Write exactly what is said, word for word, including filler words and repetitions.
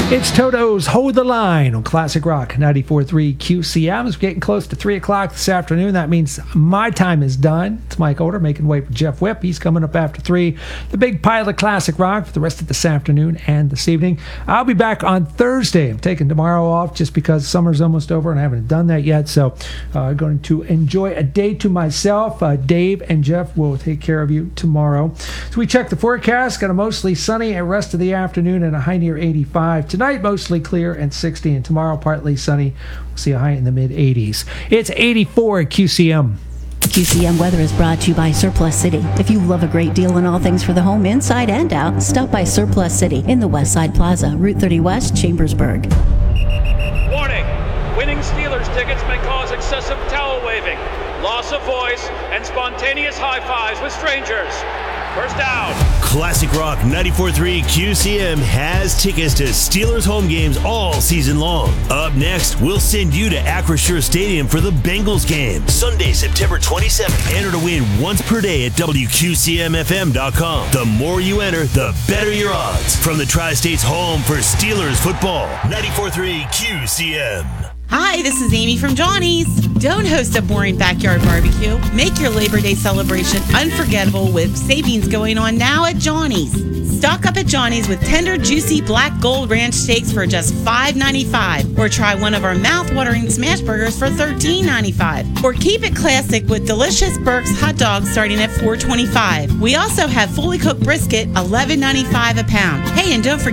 It's Toto's Hold the Line on Classic Rock ninety-four point three Q C M. It's getting close to three o'clock this afternoon. That means my time is done. It's Mike Older making way for Jeff Whip. He's coming up after three. The big pile of Classic Rock for the rest of this afternoon and this evening. I'll be back on Thursday. I'm taking tomorrow off just because summer's almost over and I haven't done that yet. So I'm uh, going to enjoy a day to myself. Uh, Dave and Jeff will take care of you tomorrow. So we check the forecast. Got a mostly sunny and rest of the afternoon and a high near eighty-five. Tonight, mostly clear and sixty, and tomorrow, partly sunny. We'll see a high in the mid-eighties. It's eighty-four at Q C M. Q C M Weather is brought to you by Surplus City. If you love a great deal on all things for the home, inside and out, stop by Surplus City in the West Side Plaza, Route thirty West, Chambersburg. Warning! Winning Steelers tickets may cause excessive towel waving, loss of voice, and spontaneous high fives with strangers. First down. Classic Rock ninety-four point three Q C M has tickets to Steelers home games all season long. Up next, we'll send you to Acrisure Stadium for the Bengals game, Sunday, September twenty-seventh. Enter to win once per day at W Q C M F M dot com. The more you enter, the better your odds. From the Tri-State's home for Steelers football, ninety-four point three Q C M. Hi, this is Amy from Johnny's. Don't host a boring backyard barbecue. Make your Labor Day celebration unforgettable with savings going on now at Johnny's. Stock up at Johnny's with tender, juicy Black Gold Ranch steaks for just five ninety-five, or try one of our mouth-watering smash burgers for thirteen ninety-five, or keep it classic with delicious Burke's hot dogs starting at four twenty-five. We also have fully cooked brisket, eleven ninety-five a pound. Hey, and don't forget